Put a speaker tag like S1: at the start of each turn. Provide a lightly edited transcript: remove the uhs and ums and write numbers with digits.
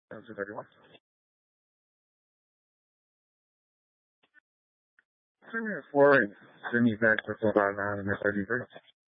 S1: Sounds good, everyone. Send me a 4 and send me back before about 9 and 33.